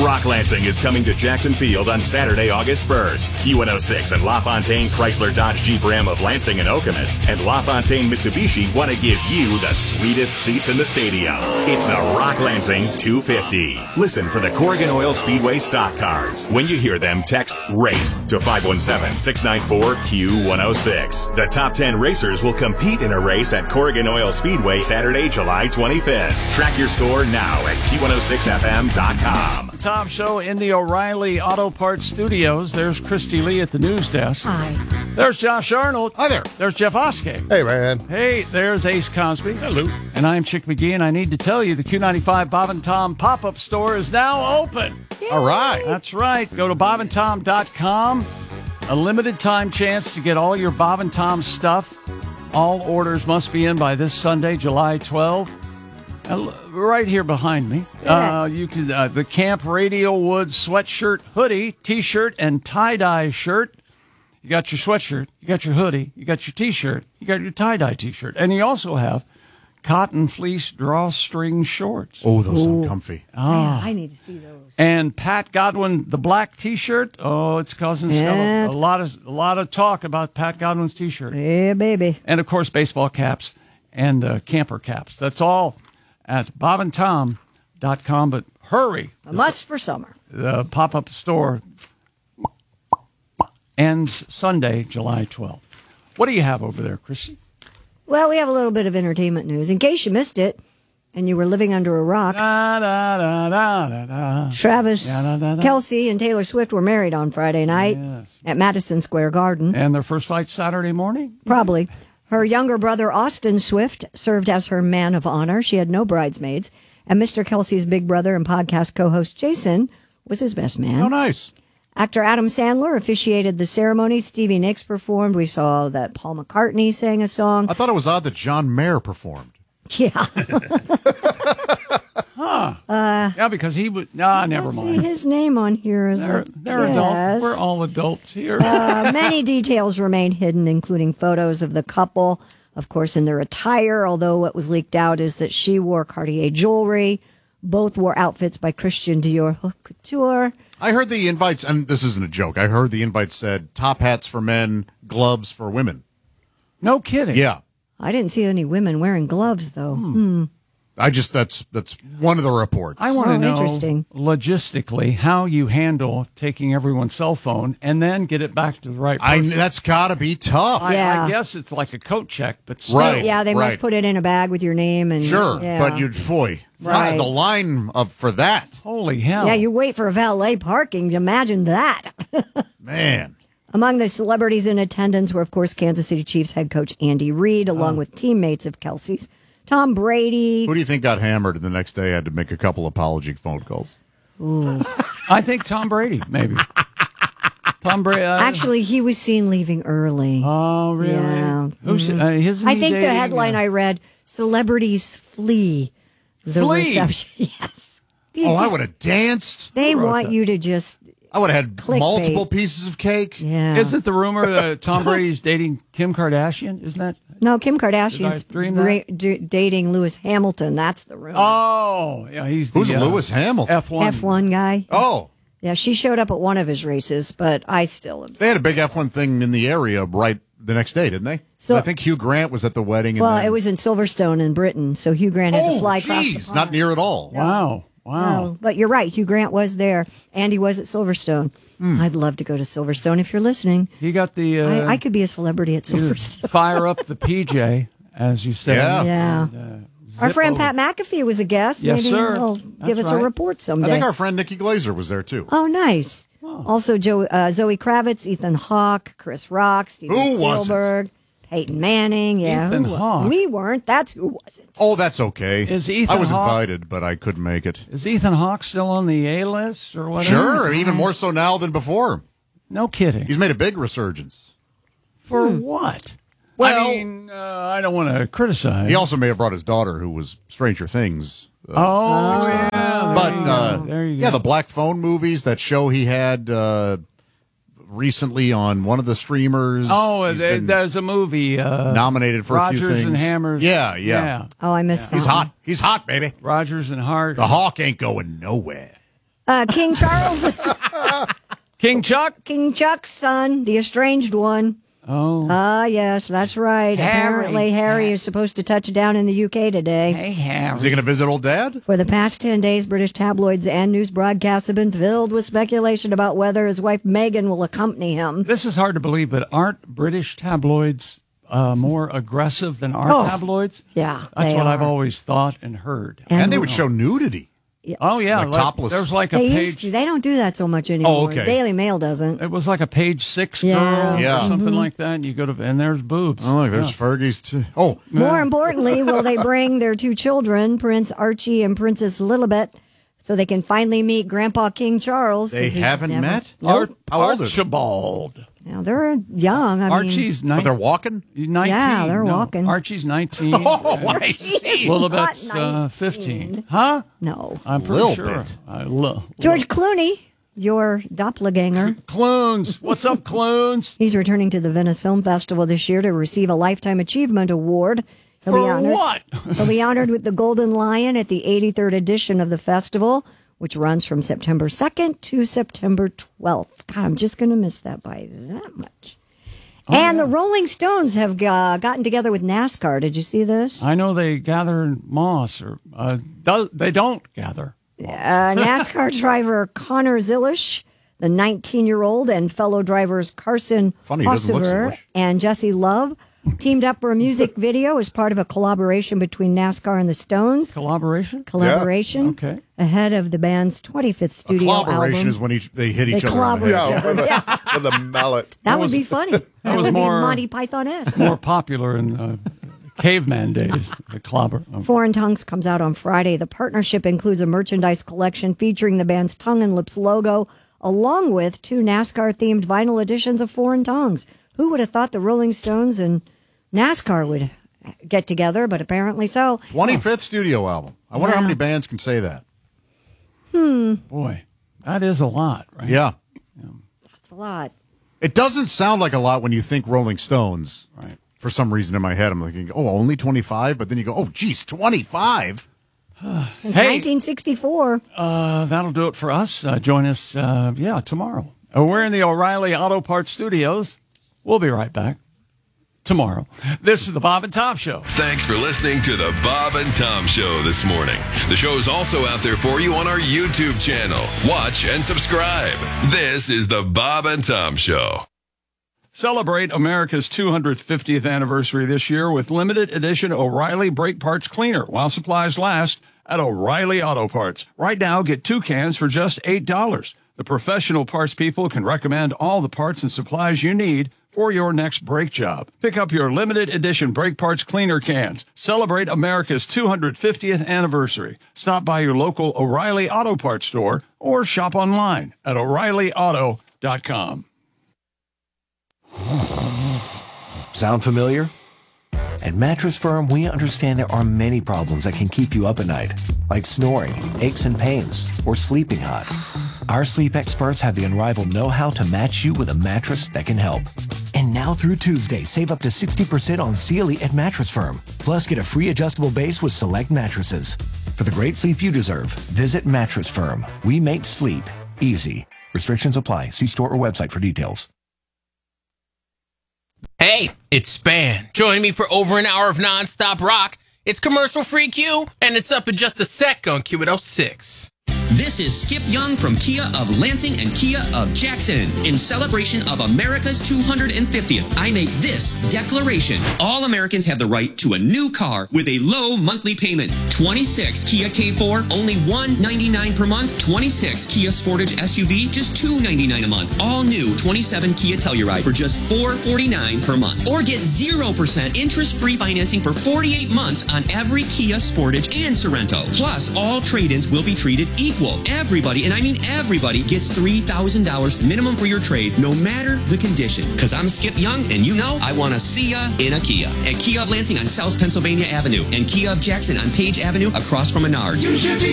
Rock Lansing is coming to Jackson Field on Saturday, August 1st. Q106 and LaFontaine Chrysler Dodge Jeep Ram of Lansing and Okemos and LaFontaine Mitsubishi want to give you the sweetest seats in the stadium. It's the Rock Lansing 250. Listen for the Corrigan Oil Speedway stock cars. When you hear them, text RACE to 517-694-Q106. The top 10 racers will compete in a race at Corrigan Oil Speedway Saturday, July 25th. Track your score now at Q106FM.com. Tom Show in the O'Reilly Auto Parts Studios. There's Christy Lee at the news desk. Hi. There's Josh Arnold. Hi there. There's Jeff Oskey. Hey, man. Hey, there's Ace Cosby. Hello. And I'm Chick McGee, and I need to tell you the Q95 Bob and Tom pop-up store is now open. Yay. All right. That's right. Go to bobandtom.com. A limited time chance to get all your Bob and Tom stuff. All orders must be in by this Sunday, July 12th. Right here behind me, you can the Camp Radio Woods sweatshirt, hoodie, T-shirt, and tie-dye shirt. You got your sweatshirt, you got your hoodie, you got your T-shirt, you got your tie-dye T-shirt, and you also have cotton fleece drawstring shorts. Oh, those sound comfy. Yeah, I need to see those. And Pat Godwin, the black T-shirt. Oh, it's causing a lot of talk about Pat Godwin's T-shirt. Yeah, baby. And of course, baseball caps and camper caps. That's all at bobandtom.com, but hurry. A must for summer. The pop-up store ends Sunday, July 12th. What do you have over there, Chrissy? Well, we have a little bit of entertainment news. In case you missed it and you were living under a rock, Travis Kelce and Taylor Swift were married on Friday night at Madison Square Garden. And their first flight Saturday morning? Probably. Her younger brother, Austin Swift, served as her man of honor. She had no bridesmaids. And Mr. Kelce's big brother and podcast co-host Jason was his best man. Oh, nice. Actor Adam Sandler officiated the ceremony. Stevie Nicks performed. We saw that Paul McCartney sang a song. I thought it was odd that John Mayer performed. Yeah. Yeah, because he would... never See mind. his name on here is They're adults. We're all adults here. Many details remain hidden, including photos of the couple, of course, in their attire, although what was leaked out is that she wore Cartier jewelry. Both wore outfits by Christian Dior Haute Couture. I heard the invites, and this isn't a joke, I heard the invites said top hats for men, gloves for women. No kidding. Yeah. I didn't see any women wearing gloves, though. That's one of the reports. I want to know interesting. logistically how you handle taking everyone's cell phone and then get it back to the right person. That's got to be tough. Yeah. I guess it's like a coat check, but still. Right. Yeah, they must put it in a bag with your name. And Sure, yeah. but you'd Right. the line for that. Holy hell. Yeah, you wait for valet parking. Imagine that. Man. Among the celebrities in attendance were, of course, Kansas City Chiefs head coach Andy Reid, along with teammates of Kelce's. Tom Brady. Who do you think got hammered and the next day had to make a couple apology phone calls? I think Tom Brady, maybe. Tom Brady. Actually, he was seen leaving early. Oh, really? Yeah. Who's, isn't I he think the dating, headline I read, celebrities flee the Flee? reception. Yes. I would have danced. They Who wrote want that? you to just, I would have had Clickbait. multiple pieces of cake. yeah. Isn't the rumor that Tom Brady's dating Kim Kardashian? Isn't that? No, Kim Did I Kardashian's dream that? dating Lewis Hamilton. That's the rumor. Oh, yeah, he's the Who's Lewis Hamilton? F1. F1 guy. Oh, Yeah, she showed up at one of his races, but I still am. they had a big F1 thing in the area right the next day, didn't they? So- I think Hugh Grant was at the wedding. Well, and it was in Silverstone in Britain, so Hugh Grant had to fly across the geez, pond. not near at all. Wow. Oh, but you're right. Hugh Grant was there. Andy was at Silverstone. I'd love to go to Silverstone if you're listening. He got the... I could be a celebrity at Silverstone. fire up the PJ, as you say. Yeah. Yeah. Our Zip friend over. Pat McAfee was a guest. Yes, Maybe sir. he'll That's give us a right. report someday. I think our friend Nikki Glazer was there too. Oh, nice. Also, Zoe Kravitz, Ethan Hawke, Chris Rock, Steven Who wasn't? Spielberg, Peyton Manning. Yeah, Ethan who wa- Hawke? We weren't. That's who wasn't. Oh, that's okay. Is Ethan I was Hawke- invited, but I couldn't make it. Is Ethan Hawke still on the A-list or whatever? Sure, even more so now than before. No kidding. He's made a big resurgence. For what? Well- I mean, I don't want to criticize. He also may have brought his daughter, who was Stranger Things. yeah. But there you go. yeah, the Black Phone movies, that show he had recently on one of the streamers. Oh, He's been there's a movie. nominated for a few Rodgers things. and Hammers. Yeah. Oh, I missed that. He's hot. He's hot, baby. Rodgers and Hart. The Hawk ain't going nowhere. King Charles, King Chuck? King Chuck's son, the estranged one. Oh. Yes, that's right. Harry. Apparently, Harry is supposed to touch down in the UK today. Hey, Harry. Is he going to visit old dad? For the past 10 days, British tabloids and news broadcasts have been filled with speculation about whether his wife Meghan will accompany him. This is hard to believe, but aren't British tabloids more aggressive than our tabloids? Yeah, That's they what I've are. always thought and heard. And they would show nudity. Oh, yeah. Like topless. There's like a They page. used to. They don't do that so much anymore. Oh, okay. Daily Mail doesn't. It was like a page 6 girl Yeah. Yeah. or something like that. And you go to, and there's boobs. Oh, look, there's Fergie's too. Oh, More importantly, will they bring their two children, Prince Archie and Princess Lilibet, so they can finally meet Grandpa King Charles? they 'cause he's haven't never- met? Nope. How old are they? Archibald. Now, they're young. I mean, Archie's But 19. they're walking? 19. Yeah, they're walking. Archie's 19. Oh, I see. Lilibet's Not 15. Huh? no. I'm pretty Lil sure. bit. George Clooney, your doppelganger. Clunes. What's up, Clunes? He's returning to the Venice Film Festival this year to receive a Lifetime Achievement Award. He'll be For honored. what? He'll be honored with the Golden Lion at the 83rd edition of the festival, which runs from September 2nd to September 12th. God, I'm just going to miss that by that much. And the Rolling Stones have gotten together with NASCAR. Did you see this? I know they gather moss, or they don't gather. NASCAR driver Connor Zilisch, the 19-year-old, and fellow drivers Carson Funny, he doesn't look Hocevar Zilisch. and Jesse Love teamed up for a music video as part of a collaboration between NASCAR and the Stones. Collaboration? Collaboration Okay. ahead of the band's 25th studio Collaboration album. is when they hit They each other on the collaborate head. each other. Yeah, With a mallet. that would be funny. That was would more- be Monty Python-esque. More popular in caveman days. The collaboration. Foreign Tongues comes out on Friday. The partnership includes a merchandise collection featuring the band's Tongue and Lips logo, along with 2 NASCAR-themed vinyl editions of Foreign Tongues. Who would have thought the Rolling Stones and NASCAR would get together, but apparently so. 25th studio album. I wonder how many bands can say that. Boy, that is a lot, right? Yeah. That's a lot. It doesn't sound like a lot when you think Rolling Stones. Right. For some reason in my head, I'm thinking, oh, only 25? But then you go, oh, geez, 25? Since Hey. 1964. That'll do it for us. Join us, tomorrow. We're in the O'Reilly Auto Parts Studios. We'll be right back tomorrow. This is the Bob and Tom Show. Thanks for listening to the Bob and Tom Show this morning. The show is also out there for you on our YouTube channel. Watch and subscribe. This is the Bob and Tom Show. Celebrate America's 250th anniversary this year with limited edition O'Reilly Brake Parts Cleaner while supplies last at O'Reilly Auto Parts. Right now, get 2 cans for just $8. The professional parts people can recommend all the parts and supplies you need for your next brake job. Pick up your limited edition brake parts cleaner cans. Celebrate America's 250th anniversary. Stop by your local O'Reilly Auto Parts store or shop online at O'ReillyAuto.com. Sound familiar? At Mattress Firm, we understand there are many problems that can keep you up at night, like snoring, aches and pains, or sleeping hot. Our sleep experts have the unrivaled know-how to match you with a mattress that can help. And now through Tuesday, save up to 60% on Sealy at Mattress Firm. Plus, get a free adjustable base with select mattresses. For the great sleep you deserve, visit Mattress Firm. We make sleep easy. Restrictions apply. See store or website for details. Hey, it's Span. Join me for over an hour of nonstop rock. It's commercial-free Q, and it's up in just a sec on Q106. This is Skip Young from Kia of Lansing and Kia of Jackson. In celebration of America's 250th, I make this declaration. All Americans have the right to a new car with a low monthly payment. 26 Kia K4, only $199 per month. 26 Kia Sportage SUV, just $299 a month. All new 27 Kia Telluride for just $449 per month. Or get 0% interest-free financing for 48 months on every Kia Sportage and Sorento. Plus, all trade-ins will be treated equal. Everybody, and I mean everybody, gets $3,000 minimum for your trade, no matter the condition. Because I'm Skip Young, and you know I want to see ya in a Kia. At Kia of Lansing on South Pennsylvania Avenue, and Kia of Jackson on Page Avenue across from Menards. You should be